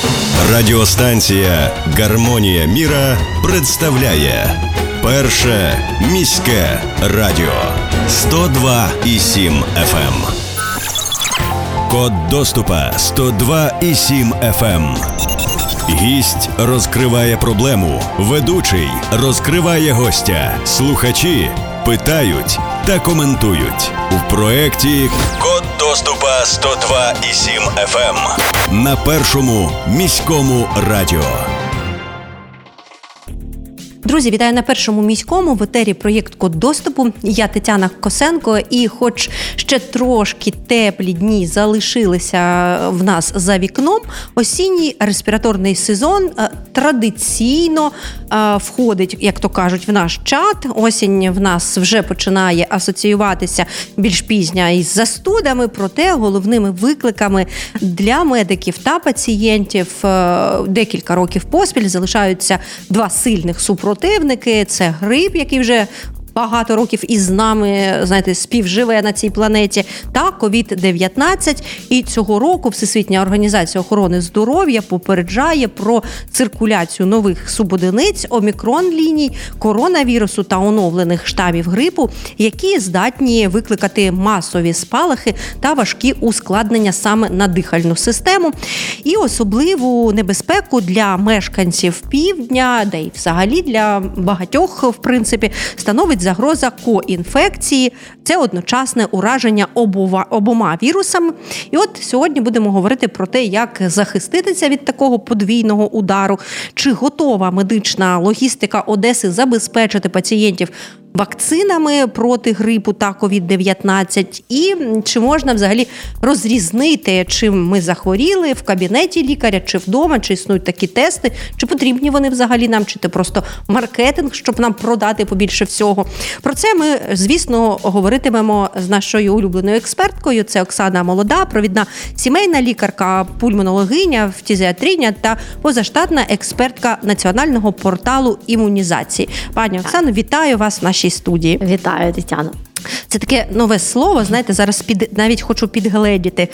Радіостанція «Гармонія міра» представляє Перше міське радіо 102,7 FM. Код доступа 102,7 FM. Гість розкриває проблему, ведучий розкриває гостя, слухачі питають та коментують. У проєкті «Код доступа 102,7 FM» на Першому міському радіо. Друзі, вітаю на Першому міському, в етері проєкт «Код доступу». Я Тетяна Косенко, і хоч ще трошки теплі дні залишилися в нас за вікном, осінній респіраторний сезон традиційно входить, як то кажуть, в наш чат. Осінь в нас вже починає асоціюватися більш пізня із застудами, проте головними викликами для медиків та пацієнтів декілька років поспіль залишаються два сильних супротивники. Це грип, який вже багато років із нами, знаєте, співживе на цій планеті, та COVID-19. І цього року Всесвітня організація охорони здоров'я попереджає про циркуляцію нових субодиниць, омікрон-ліній, коронавірусу та оновлених штамів грипу, які здатні викликати масові спалахи та важкі ускладнення саме на дихальну систему. І особливу небезпеку для мешканців півдня, да й взагалі для багатьох, в принципі, становить загроза коінфекції. Це одночасне ураження обома вірусами. І от сьогодні будемо говорити про те, як захиститися від такого подвійного удару, чи готова медична логістика Одеси забезпечити пацієнтів вакцинами проти грипу та COVID-19, і чи можна взагалі розрізнити, чим ми захворіли в кабінеті лікаря, чи вдома, чи існують такі тести, чи потрібні вони взагалі нам, чи це просто маркетинг, щоб нам продати побільше всього. Про це ми, звісно, говоритимемо з нашою улюбленою експерткою. Це Оксана Молода, провідна сімейна лікарка, пульмонологиня, фтизіатріня та позаштатна експертка Національного порталу імунізації. Пані Оксано, вітаю вас в нашій студії. Вітаю, Тетяно. Це таке нове слово, знаєте, зараз навіть хочу підгледіти.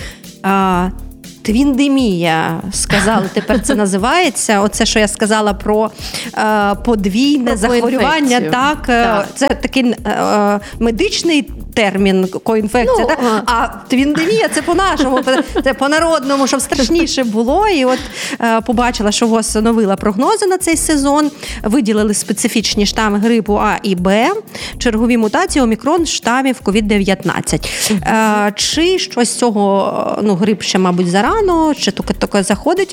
Твіндемія, сказали, тепер це називається. Оце, що я сказала про подвійне захворювання. Так. Це такий медичний термін, коінфекція. Так? А твіндемія – це по-нашому, це по-народному, щоб страшніше було. І от побачила, що ВОЗ оновила прогнози на цей сезон, виділили специфічні штами грипу А і Б, чергові мутації омікрон штамів COVID-19. Чи щось з цього, грип ще, мабуть, зарано, чи тільки заходить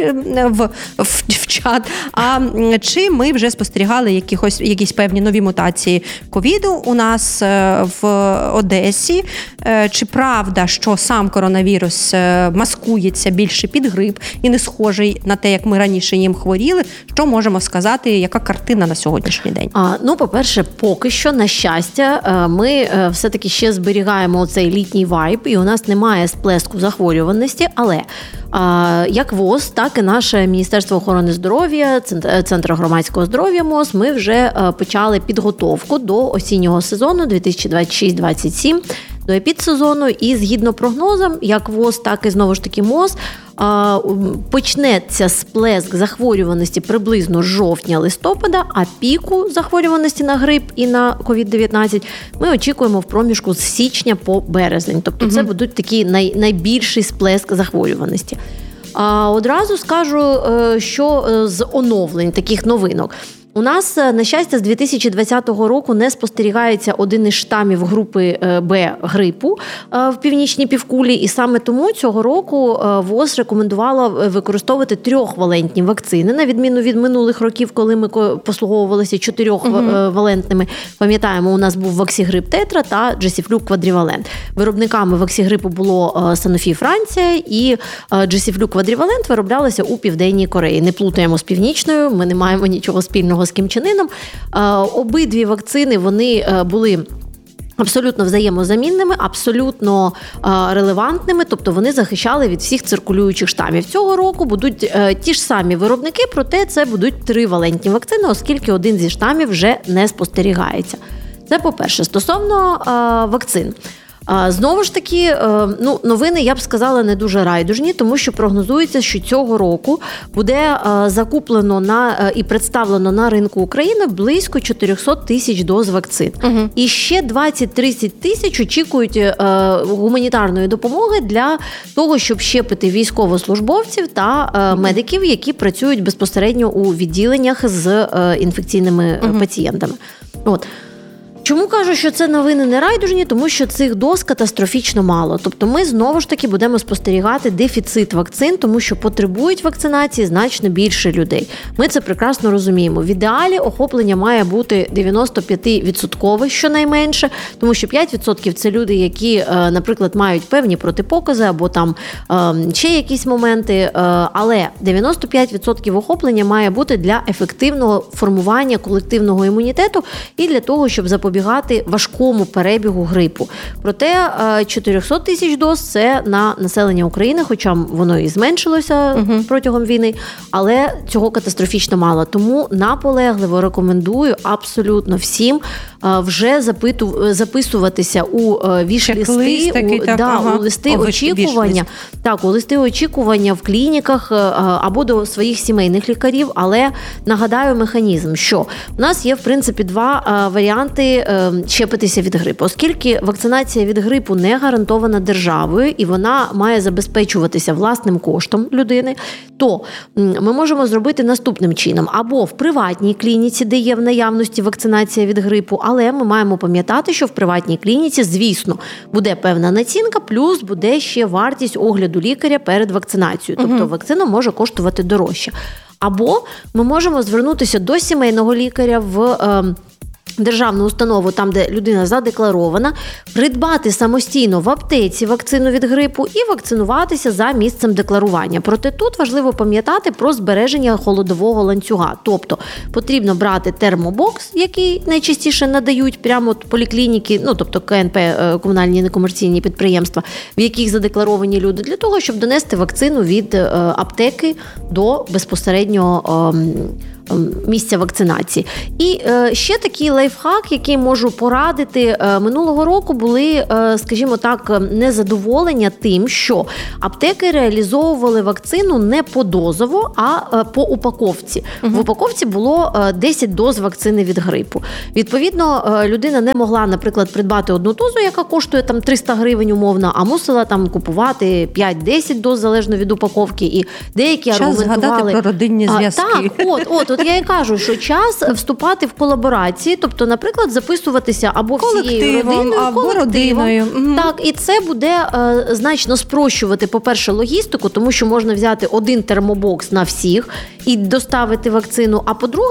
в чат, чи ми вже спостерігали якісь певні нові мутації ковіду у нас в Одесі? Чи правда, що сам коронавірус маскується більше під грип і не схожий на те, як ми раніше їм хворіли? Що можемо сказати, яка картина на сьогоднішній день? По-перше, поки що, на щастя, ми все-таки ще зберігаємо цей літній вайб, і у нас немає сплеску захворюваності, але як ВОЗ, так і наше Міністерство охорони здоров'я, Центр громадського здоров'я МОЗ, ми вже почали підготовку до осіннього сезону 2026-2027, до епідсезону, і згідно прогнозам, як ВОЗ, так і знову ж таки МОЗ, почнеться сплеск захворюваності приблизно з жовтня-листопада, а піку захворюваності на грип і на COVID-19 ми очікуємо в проміжку з січня по березень. Тобто це будуть такі найбільший сплеск захворюваності. Одразу скажу, що з оновлень таких новинок. У нас, на щастя, з 2020 року не спостерігається один із штамів групи Б грипу в північній півкулі, і саме тому цього року ВОЗ рекомендувала використовувати трьохвалентні вакцини, на відміну від минулих років, коли ми послуговувалися чотирьохвалентними. Пам'ятаємо, у нас був Ваксігрип Тетра та Джесіфлюк Квадрівалент. Виробниками Ваксігрипу було Sanofi Франція, і Джесіфлюк Квадрівалент вироблялися у Південній Кореї. Не плутаємо з Північною, ми не маємо нічого спільного з Кім Чен Іном. Обидві вакцини, вони були абсолютно взаємозамінними, абсолютно релевантними, тобто вони захищали від всіх циркулюючих штамів. Цього року будуть ті ж самі виробники, проте це будуть тривалентні вакцини, оскільки один зі штамів вже не спостерігається. Це по-перше. Стосовно вакцин. Знову ж таки, новини, я б сказала, не дуже райдужні, тому що прогнозується, що цього року буде закуплено і представлено на ринку України близько 400 тисяч доз вакцин. І ще 20-30 тисяч очікують гуманітарної допомоги для того, щоб щепити військовослужбовців та медиків, які працюють безпосередньо у відділеннях з інфекційними пацієнтами. Чому кажу, що це новини не райдужні? Тому що цих доз катастрофічно мало. Тобто ми знову ж таки будемо спостерігати дефіцит вакцин, тому що потребують вакцинації значно більше людей. Ми це прекрасно розуміємо. В ідеалі охоплення має бути 95% щонайменше, тому що 5% – це люди, які, наприклад, мають певні протипокази або там ще якісь моменти, але 95% охоплення має бути для ефективного формування колективного імунітету і для того, щоб запобігати важкому перебігу грипу. Проте 400 тисяч доз – це на населення України, хоча воно і зменшилося протягом війни, але цього катастрофічно мало. Тому наполегливо рекомендую абсолютно всім вже записуватися у віш-листи, у листи очікування. Так, у листи очікування в клініках або до своїх сімейних лікарів, але нагадаю механізм, що у нас є, в принципі, два варіанти щепитися від грипу. Оскільки вакцинація від грипу не гарантована державою і вона має забезпечуватися власним коштом людини, то ми можемо зробити наступним чином. Або в приватній клініці, де є в наявності вакцинація від грипу, але ми маємо пам'ятати, що в приватній клініці, звісно, буде певна націнка, плюс буде ще вартість огляду лікаря перед вакцинацією. Тобто вакцина може коштувати дорожче. Або ми можемо звернутися до сімейного лікаря в державну установу, там, де людина задекларована, придбати самостійно в аптеці вакцину від грипу і вакцинуватися за місцем декларування. Проте тут важливо пам'ятати про збереження холодового ланцюга. Тобто потрібно брати термобокс, який найчастіше надають прямо от поліклініки, тобто КНП, комунальні некомерційні підприємства, в яких задекларовані люди, для того, щоб донести вакцину від аптеки до безпосередньо місця вакцинації. І ще такий лайфхак, який можу порадити. Минулого року були, скажімо так, незадоволення тим, що аптеки реалізовували вакцину не подозово, а по упаковці. В упаковці було 10 доз вакцини від грипу. Відповідно, людина не могла, наприклад, придбати одну дозу, яка коштує там 300 гривень умовно, а мусила там купувати 5-10 доз, залежно від упаковки. І деякі аргументували... Час згадати про родинні зв'язки. Так, от я і кажу, що час вступати в колаборації, тобто, наприклад, записуватися або всією родиною, або родиною. Так, і це буде значно спрощувати, по-перше, логістику, тому що можна взяти один термобокс на всіх і доставити вакцину, а по-друге,